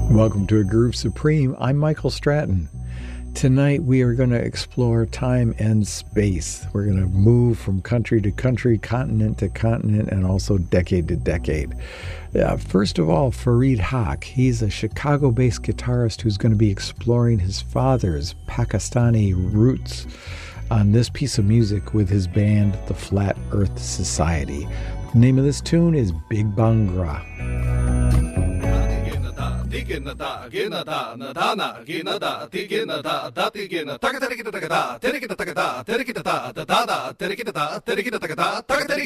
Welcome to A Groove Supreme. I'm Michael Stratton. Tonight we are going to explore time and space. We're going to move from country to country, continent to continent, and also decade to decade. First of all, Fareed Haque. He's a Chicago-based guitarist who's going to be exploring his father's Pakistani roots on this piece of music with his band, the Flat Earth Society. The name of this tune is Big Bhangra. Tiginada, ginada, nadana, ginada, tiginada, datigina, takatarikita, terikita, da, terikita, da, dada, terikita, terikita, takatari.